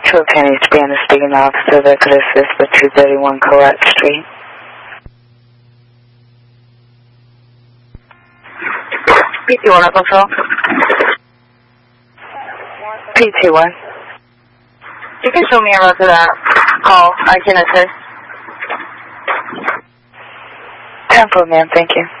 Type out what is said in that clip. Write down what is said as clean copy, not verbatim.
To obtain a Spanish speaking officer that could assist with 231 Coat Street. PT1 control. PT1. You can show me a route to that call. I can assist. 10-4, ma'am. Thank you.